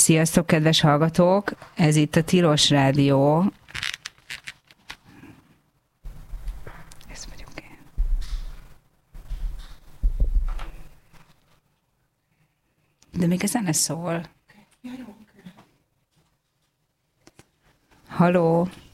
Sziasztok, kedves hallgatók! Ez itt a Tilos Rádió. Ez vagyok én. De még a zene szól. Halló!